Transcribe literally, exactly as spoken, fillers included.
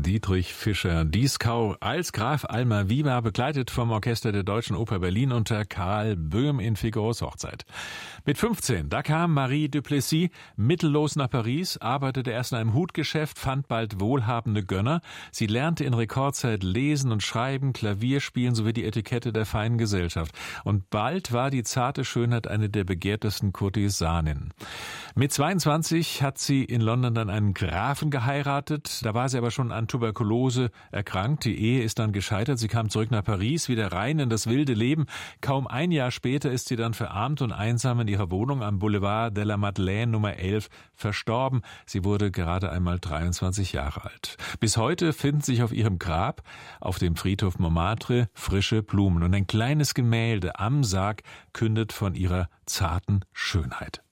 Dietrich Fischer-Dieskau als Graf Almaviva, begleitet vom Orchester der Deutschen Oper Berlin unter Karl Böhm in Figaros Hochzeit. Mit fünfzehn, da kam Marie Duplessis mittellos nach Paris, arbeitete erst in einem Hutgeschäft, fand bald wohlhabende Gönner. Sie lernte in Rekordzeit lesen und schreiben, Klavier spielen sowie die Etikette der feinen Gesellschaft. Und bald war die zarte Schönheit eine der begehrtesten Kurtisaninnen. Mit zweiundzwanzig hat sie in London dann einen Grafen geheiratet. Da war sie aber schon an Tuberkulose erkrankt. Die Ehe ist dann gescheitert. Sie kam zurück nach Paris, wieder rein in das wilde Leben. Kaum ein Jahr später ist sie dann verarmt und einsam in ihrer Wohnung am Boulevard de la Madeleine Nummer elf verstorben. Sie wurde gerade einmal dreiundzwanzig Jahre alt. Bis heute finden sich auf ihrem Grab auf dem Friedhof Montmartre frische Blumen und ein kleines Gemälde am Sarg kündet von ihrer zarten Schönheit.